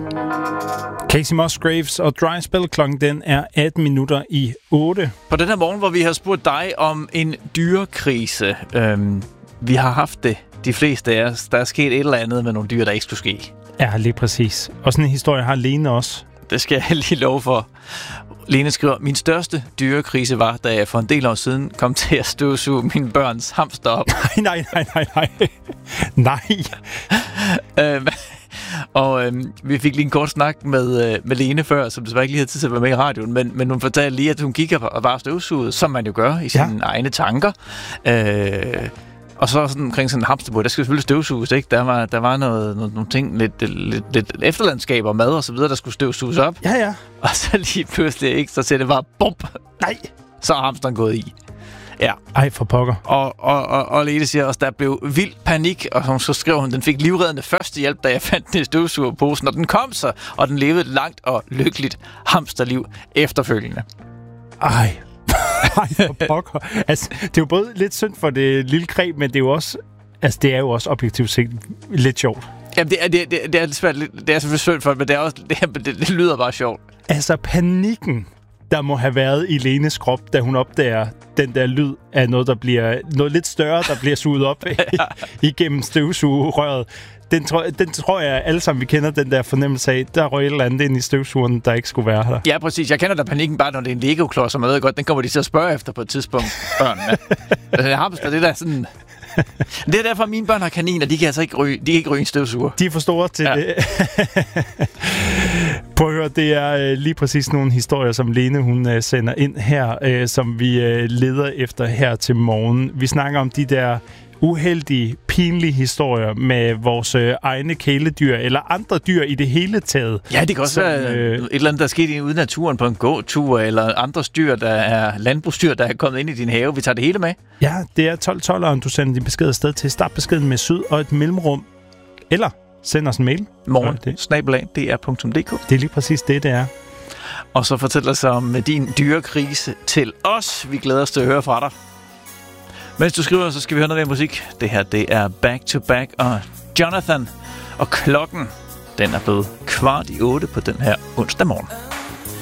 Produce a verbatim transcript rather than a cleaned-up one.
Casey Musgraves og Dry Spell. Klokken den er atten minutter i otte. På den her morgen, hvor vi har spurgt dig om en dyrekrise. Øhm, vi har haft det, de fleste af os. Der er sket et eller andet med nogle dyr, der ikke skulle ske. Ja, lige præcis. Og sådan en historie har Lene også. Det skal jeg lige love for. Lene skriver, min største dyrekrise var, da jeg for en del år siden kom til at støvsuge mine børns hamster op. Nej, nej, nej, nej, nej. Nej. øhm, og øhm, vi fik lige en kort snak med, øh, med Lene før, som desværre ikke lige havde tid til at være med i radioen, men, men hun fortalte lige, at hun gik og var støvsuget, som man jo gør i sine ja. egne tanker. Øh, Og så sådan omkring sådan en hamsterbur, der skal selvfølgelig støvsuges, ikke? Der var, der var noget, noget, nogle ting, lidt, lidt, lidt efterlandskab og mad og så videre, der skulle støvsuges op. Ja, ja. Og så lige pludselig, ikke? Så ser det bare bump. Nej. Så er hamsteren gået i. Ja. Ej, for pokker. Og, og, og, og Lene siger også, der blev vild panik, og så skrev hun, den fik livreddende førstehjælp, da jeg fandt den i støvsugerposen, og den kom så, og den levede et langt og lykkeligt hamsterliv efterfølgende. Ej. Ej, for pokker. Altså, det er jo både lidt synd for det lille greb, men det er jo også, altså, det er jo også objektivt set lidt sjovt. Jamen, det er, det, det, det er svært, det er selvfølgelig synd for, men det, er også, det, det, det lyder bare sjovt. Altså, panikken, der må have været i Lenes krop, da hun opdager den der lyd af noget, der bliver noget lidt større, der bliver suget op ja. igennem støvsugerrøret. Den tror, den tror jeg, alle sammen vi kender den der fornemmelse af, der røg et eller andet ind i støvsugeren, der ikke skulle være der. Ja, præcis. Jeg kender da panikken bare, når det er en Lego-klods, og man ved godt, den kommer de til at spørge efter på et tidspunkt, børnene. Altså, hamster, det der sådan... Det er derfor, at mine børn har kaniner, de kan altså ikke ryge, de kan ikke ryge en støvsuger. De er for store til ja. det. Prøv at høre, det er lige præcis nogle historier, som Lene hun sender ind her, som vi leder efter her til morgen. Vi snakker om de der uheldige, pinlige historier med vores øh, egne kæledyr, eller andre dyr i det hele taget. Ja, det kan også som, være øh, et eller andet, der er sket ude i naturen på en gåtur, eller andre dyr, der er landbrugsdyr, der er kommet ind i din have. Vi tager det hele med. Ja, det er tolv tolv, du sender din besked afsted til startbeskeden med syd og et mellemrum. Eller send os en mail. Morgen, snabel-a, d r punktum d k. Det er lige præcis det, det er. Og så fortæl os om din dyrekrise til os. Vi glæder os til at høre fra dig. Mens du skriver, så skal vi høre noget af musik. Det her, det er Back to Back og Jonathan. Og klokken, den er blevet kvart i otte på den her onsdag morgen.